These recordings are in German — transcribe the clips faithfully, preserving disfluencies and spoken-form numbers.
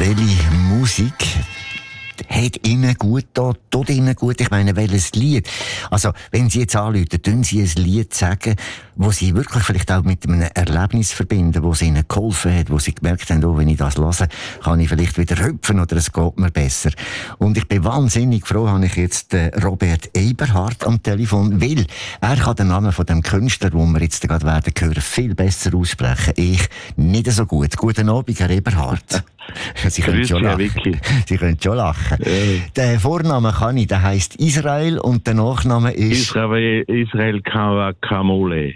Welche Musik hat Ihnen gut da, tut Ihnen gut? Ich meine, welches Lied? Also, wenn Sie jetzt anrufen, tun Sie ein Lied sagen, wo Sie wirklich vielleicht auch mit einem Erlebnis verbinden, wo es Ihnen geholfen hat, wo Sie gemerkt haben, oh, wenn ich das höre, kann ich vielleicht wieder hüpfen oder es geht mir besser. Und ich bin wahnsinnig froh, habe ich jetzt äh, Robert Eberhard am Telefon, weil er kann den Namen von dem Künstler, den wir jetzt gerade werden hören, viel besser aussprechen. Ich nicht so gut. Guten Abend, Herr Eberhard. Sie können schon lachen. Sie können schon lachen. Ja. Der Vorname kann ich, der heisst Israel und der Nachname ist... Israel, Israel Kamakawole.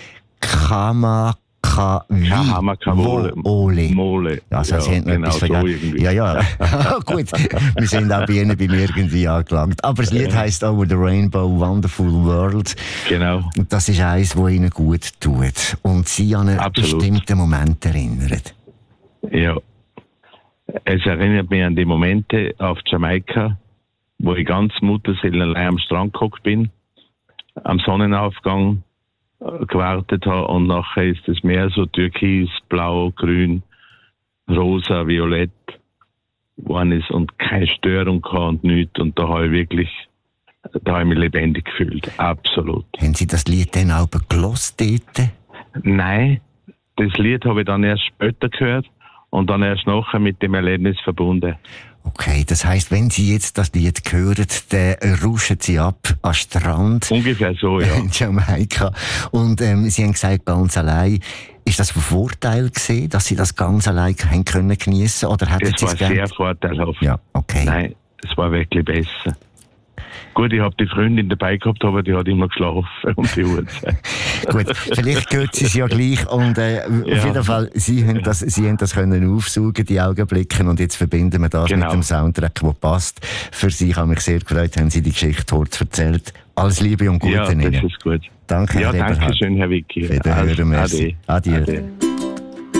Kamakawole. Mole. Also, ja, Sie haben noch genau etwas so vergessen. Ja, ja. Gut, wir sind auch bei Ihnen bei mir irgendwie angelangt. Aber das Lied heisst Over the Rainbow, Wonderful World. Genau. Und das ist eins, das Ihnen gut tut. Und Sie an einen Absolut. bestimmten Moment erinnern. Ja. Es erinnert mich an die Momente auf Jamaika, wo ich ganz mutterseelenallein am Strand gehockt bin, am Sonnenaufgang gewartet habe und nachher ist das Meer so türkis, blau, grün, rosa, violett geworden ist und keine Störung gehabt und nichts. Und da habe ich wirklich, da habe ich mich lebendig gefühlt. Absolut. Haben Sie das Lied dann auch gehört dort? Nein, das Lied habe ich dann erst später gehört. Und dann erst nachher mit dem Erlebnis verbunden. Okay, das heisst, wenn Sie jetzt das Lied hören, dann rauschen Sie ab am Strand. Ungefähr so, ja. In Jamaika. Und ähm, Sie haben gesagt, ganz allein. Ist das ein Vorteil gewesen, dass Sie das ganz allein haben können geniessen? Oder hätten das Sie war es sehr vorteilhaft. Ja, okay. Nein, es war wirklich besser. Gut, ich habe die Freundin dabei gehabt, aber die hat immer geschlafen um die Uhrzeit. Gut, vielleicht gehört sie es ja gleich. Und äh, ja. auf jeden Fall, Sie haben, das, Sie haben das können aufsaugen, die Augenblicke. Und jetzt verbinden wir das genau. mit dem Soundtrack, der passt. Für Sie, ich habe mich sehr gefreut, haben Sie die Geschichte heute erzählt. Alles Liebe und Gute ja, Ihnen. Ja, das ist gut. Danke, ja, Herr danke schön, Herr Vicky. Wiederhören, merci. Ade. Adieu. Ade.